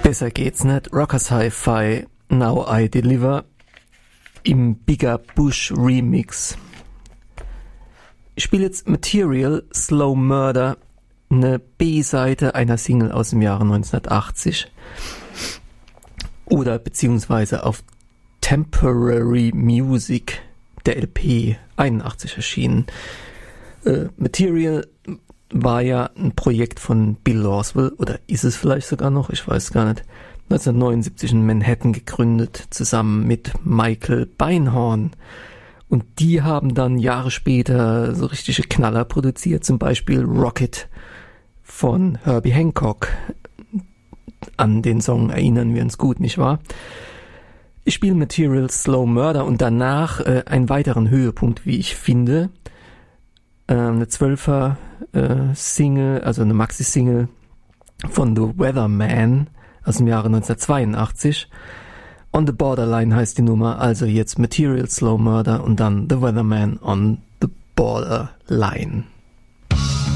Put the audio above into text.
Besser geht's nicht. Rockers Hi-Fi, Now I Deliver im Bigger Bush Remix. Ich spiele jetzt Material, Slow Murder, eine B-Seite einer Single aus dem Jahre 1980. Oder beziehungsweise auf Temporary Music, der LP, 81 erschienen. Material war ja ein Projekt von Bill Lawswell, oder ist es vielleicht sogar noch, ich weiß gar nicht, 1979 in Manhattan gegründet, zusammen mit Michael Beinhorn. Und die haben dann Jahre später so richtige Knaller produziert, zum Beispiel Rocket von Herbie Hancock. An den Song erinnern wir uns gut, nicht wahr? Ich spiele Material Slow Murder und danach einen weiteren Höhepunkt, wie ich finde. Eine 12er Single, also eine Maxi-Single von The Weatherman aus dem Jahre 1982. On the Borderline heißt die Nummer, also jetzt Material Slow Murder und dann The Weatherman on the Borderline.